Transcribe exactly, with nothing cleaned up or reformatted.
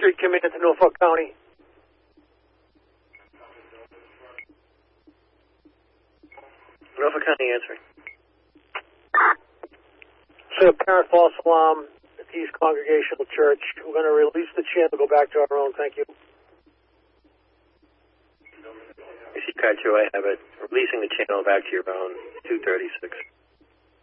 Street coming into Norfolk County. Norfolk County answering. So, parent false alarm at the East Congregational Church. We're going to release the channel, go back to our own. Thank you. I see Carter, I have it. Releasing the channel back to your own, two thirty-six.